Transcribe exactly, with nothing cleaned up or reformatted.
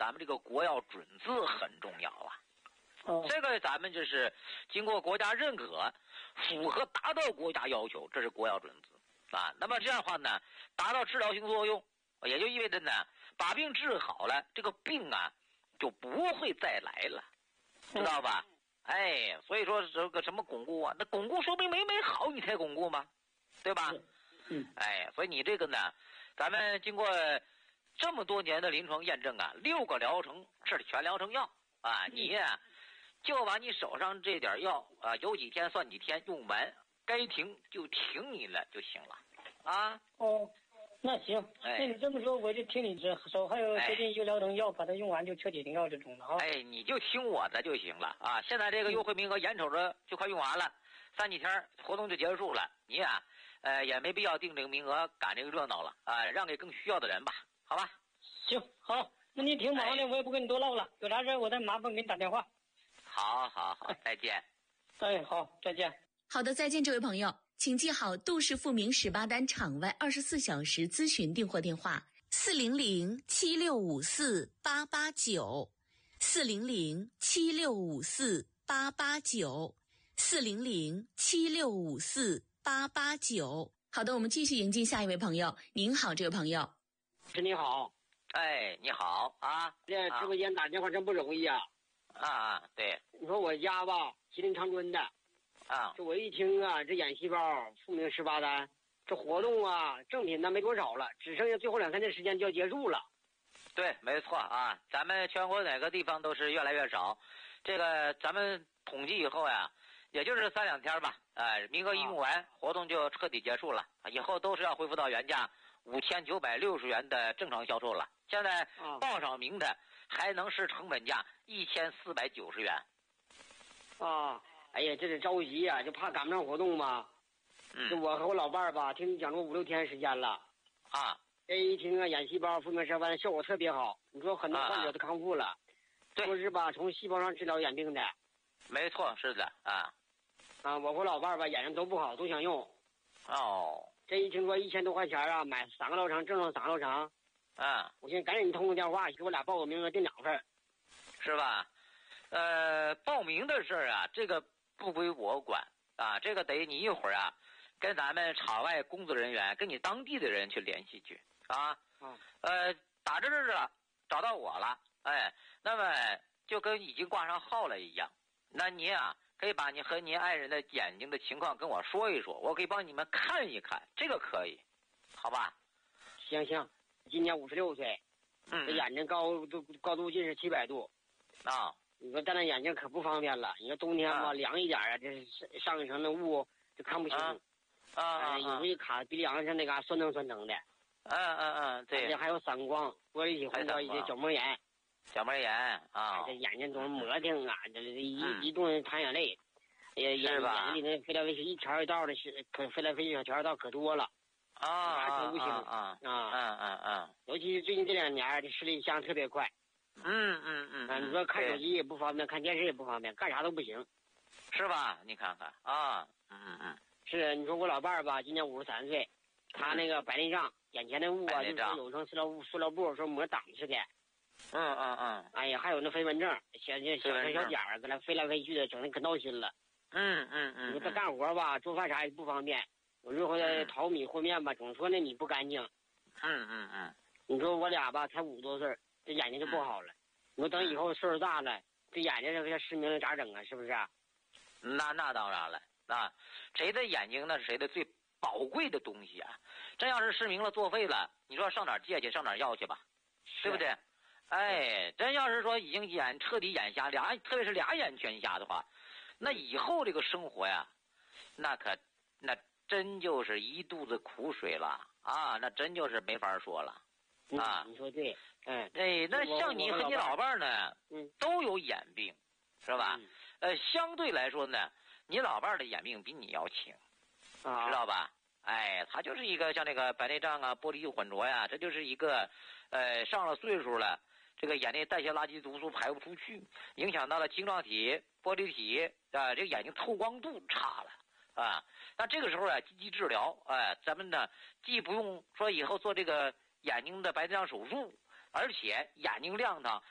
咱们这个国药准字很重要啊。 哦， 这个咱们就是经过国家认可，符合达到国家要求，这是国药准字啊。那么这样的话呢，达到治疗性作用，也就意味着呢，把病治好了，这个病啊就不会再来了，知道吧？哎，所以说这个什么巩固啊，那巩固说明没没好，你才巩固嘛，对吧？ 嗯， 哎，所以你这个呢，咱们经过这么多年的临床验证啊，六个疗程是全疗程药啊，你呀、就把你手上这点药啊，有几天算几天，用完该停就停你了就行了啊。 哦，那行， 哎那你这么说，我就听你这手还有最近一个疗程药，把它用完就彻底停药这种的啊。 哎，你就听我的就行了啊！现在这个优惠名额眼瞅着就快用完了，三几天活动就结束了，你呀、呃，也没必要定这个名额，赶这个热闹了啊，让给更需要的人吧，好吧？ 行，好，那你挺忙的， 哎我也不跟你多唠了，有啥事我再麻烦给你打电话。 好，好，好，再见。 哎，好，再见。 好的，再见，这位朋友，请记好杜氏复明十八单场外二十四小时咨询订货电话：四零零七六五四八八九，四零零七六五四八八九，四零零七六五四八八九。好的，我们继续迎接下一位朋友。您好，这位朋友。 是你好， 哎，你好啊！ 这直播间打电话真不容易啊！ 啊啊，对你说我家吧，吉林长春的， 啊， 这我一听啊，这眼细胞复明十八单，这活动啊，正品呢没多少了，只剩下最后两三天时间就要结束了。 对，没错啊，咱们全国哪个地方都是越来越少，这个咱们统计以后呀，也就是三两天吧，哎，名额一用完，活动就彻底结束了，以后都是要恢复到原价五千九百六十元的正常销售了。现在报上名的还能是成本价一千四百九十元。 啊，哎呀，这是着急呀、啊，就怕赶不上活动嘛。 嗯， 就我和我老伴儿吧，听你讲了五六天时间了。 啊， 这一听啊，眼细胞复明十八单效果特别好，你说很多患者都康复了， 对， 说是吧，从细胞上治疗眼病的。 没错，是的啊。 啊，我和老伴儿吧，眼睛都不好，都想用。 哦， 这一听说一千多块钱啊，买三个疗程，正常三个疗程。 啊， 我现在赶紧通个电话，给我俩报个名额，订两份， 是吧？呃，报名的事儿啊，这个不归我管啊，这个得你一会儿啊，跟咱们场外工作人员，跟你当地的人去联系去啊。 啊， 呃，打这儿了，找到我了，哎，那么就跟已经挂上号了一样。那你啊，可以把你和您爱人的眼睛的情况跟我说一说，我可以帮你们看一看，这个可以，好吧？ 行行，今年五十六岁， 嗯， 这眼睛高度高度近视七百度啊。 你说戴那眼镜可不方便了，你说冬天吧、 啊、 凉一点啊，这上一层的雾就看不清， 啊啊啊， 有时候一卡鼻梁上那嘎酸疼酸疼的， 嗯嗯嗯，对， 这还有散光，玻璃体混合一些角膜炎， 角膜炎啊， 这眼睛总是磨蹭啊，这一、嗯、一动淌眼泪，也眼眼里那飞来飞去一条一道的，是可飞来飞去小条一道可多了。 啊啊不行啊啊啊啊啊！ 尤其是最近这两年，这视力下降特别快。 嗯嗯嗯啊，你说看手机也不方便，看电视也不方便，干啥都不行， 是吧？你看看啊，嗯嗯嗯， 是你说我老伴儿吧，今年五十三岁，他那个白内障，眼前的雾啊，就是有层塑料布，塑料布说膜挡似的。 嗯嗯嗯。 哎呀，还有那飞蚊症，小小小小点儿，搁那飞来飞去的，整的可闹心了。 嗯嗯嗯。 你说他干活吧，做饭啥也不方便。我日后的淘米和面吧，总说那你不干净。 嗯嗯嗯。 你说我俩吧，才五十多岁，这眼睛就不好了。你说等以后岁数大了，这眼睛这个失明了咋整啊？是不是啊？ 那那当然了，啊，谁的眼睛那是谁的最宝贵的东西啊！真要是失明了作废了，你说上哪儿借去，上哪儿要去吧？对不对？哎，真要是说已经眼彻底眼瞎，俩特别是俩眼全瞎的话，那以后这个生活呀，那可那。真就是一肚子苦水了啊！那真就是没法说了啊！ 嗯、你说对，嗯， 哎，那像你和你老伴儿呢， 嗯， 都有眼病，是吧？ 嗯、 呃，相对来说呢，你老伴儿的眼病比你要轻， 啊， 知道吧？哎，他就是一个像那个白内障啊、玻璃混浊呀、啊，这就是一个，呃，上了岁数了，这个眼内代谢垃圾毒素排不出去，影响到了晶状体、玻璃体啊，这个眼睛透光度差了。啊，那这个时候啊，积极治疗，哎、呃，咱们呢既不用说以后做这个眼睛的白内障手术，而且眼睛亮堂